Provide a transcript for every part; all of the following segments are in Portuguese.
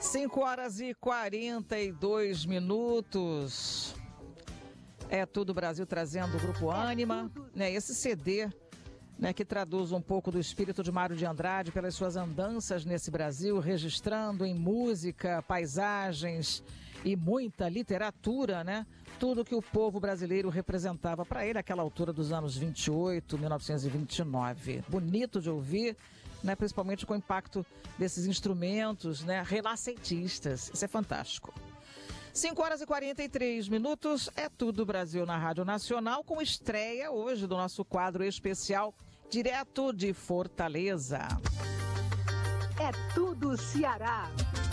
5h42. É Tudo Brasil trazendo o Grupo Ânima, né? Esse CD, né, que traduz um pouco do espírito de Mário de Andrade pelas suas andanças nesse Brasil, registrando em música, paisagens e muita literatura, né? Tudo que o povo brasileiro representava para ele naquela altura dos anos 28, 1929. Bonito de ouvir, né? Principalmente com o impacto desses instrumentos, né? Renascentistas. Isso é fantástico. 5h43. É Tudo Brasil na Rádio Nacional, com estreia hoje do nosso quadro especial direto de Fortaleza. É Tudo Ceará.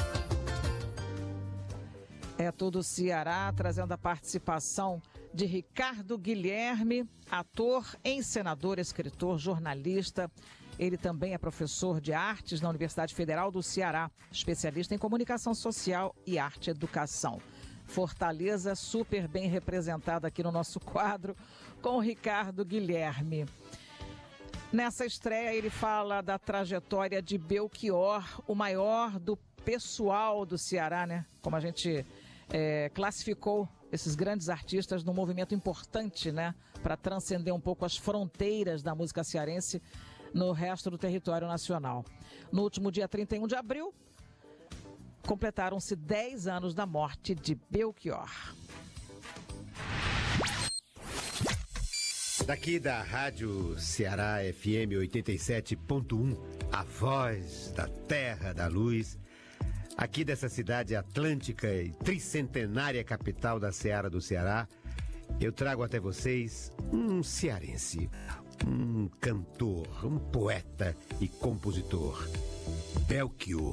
É Tudo Ceará, trazendo a participação de Ricardo Guilherme, ator, encenador, escritor, jornalista. Ele também é professor de artes na Universidade Federal do Ceará, especialista em comunicação social e arte e educação. Fortaleza super bem representada aqui no nosso quadro com o Ricardo Guilherme. Nessa estreia ele fala da trajetória de Belchior, o maior do pessoal do Ceará, né? Como a gente classificou esses grandes artistas num movimento importante, né? Para transcender um pouco as fronteiras da música cearense no resto do território nacional. No último dia 31 de abril, completaram-se 10 anos da morte de Belchior. Daqui da Rádio Ceará FM 87.1, a voz da terra da luz, aqui dessa cidade atlântica e tricentenária capital da Seara do Ceará, eu trago até vocês um cearense, um cantor, um poeta e compositor, Belchior.